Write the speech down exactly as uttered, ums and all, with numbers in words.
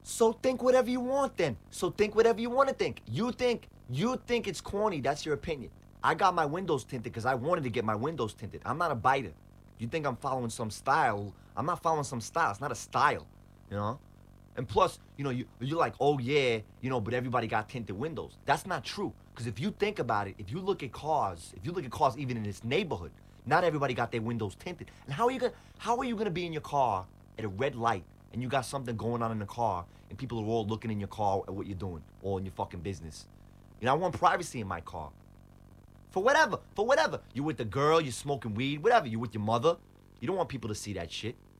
So think whatever you want then. So think whatever you want to think. You think you think it's corny. That's your opinion. I got my windows tinted because I wanted to get my windows tinted. I'm not a biter. You think I'm following some style? I'm not following some style. It's not a style, you know? And plus, you know, you, you're like, oh yeah, you know, but everybody got tinted windows. That's not true. Because if you think about it, if you look at cars, if you look at cars even in this neighborhood, not everybody got their windows tinted. And how are you gonna how are you gonna be in your car at a red light and you got something going on in the car and people are all looking in your car at what you're doing, all in your fucking business? You know, I want privacy in my car. For whatever, for whatever. You're with the girl, you're smoking weed, whatever. You're with your mother. You don't want people to see that shit.